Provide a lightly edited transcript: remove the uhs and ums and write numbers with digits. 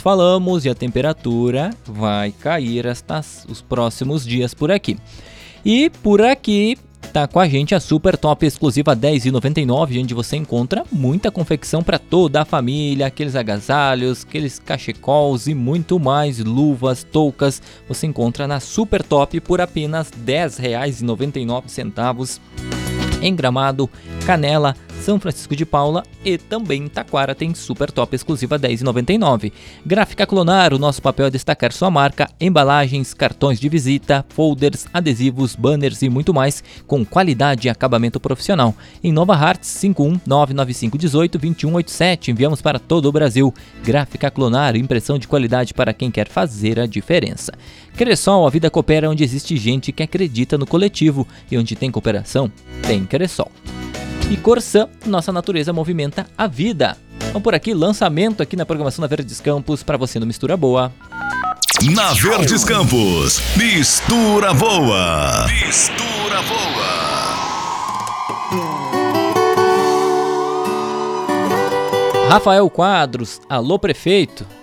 falamos e a temperatura vai cair os próximos dias por aqui. E por aqui tá com a gente a Super Top exclusiva R$10,99, onde você encontra muita confecção para toda a família, aqueles agasalhos, aqueles cachecols e muito mais, luvas, toucas, você encontra na Super Top por apenas R$10,99 em Gramado, Canela, São Francisco de Paula e também em Taquara tem Super Top exclusiva R$10,99. Gráfica Clonar, o nosso papel é destacar sua marca, embalagens, cartões de visita, folders, adesivos, banners e muito mais com qualidade e acabamento profissional. Em Nova Hartz, 51995182187, enviamos para todo o Brasil. Gráfica Clonar, impressão de qualidade para quem quer fazer a diferença. Cressol, a vida coopera onde existe gente que acredita no coletivo e onde tem cooperação, tem Cressol. E Corsã, nossa natureza movimenta a vida. Então por aqui, lançamento aqui na programação da Verdes Campos para você no Mistura Boa. Na Verdes Campos, Mistura Boa. Mistura Boa. Rafael Quadros, alô prefeito.